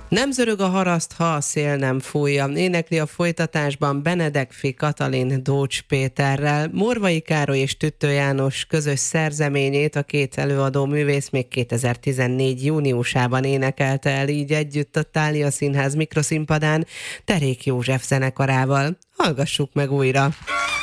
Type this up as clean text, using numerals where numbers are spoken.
Nem zörög a haraszt, ha a szél nem fújja. Énekli a folytatásban Benedek Katalin Dócs Péterrel. Morvai Károly és Tüttő János közös szerzeményét a két előadó művész még 2014. júniusában énekelte el így együtt a Thália Színház mikroszínpadán Derék József zenekarával. Hallgassuk meg újra!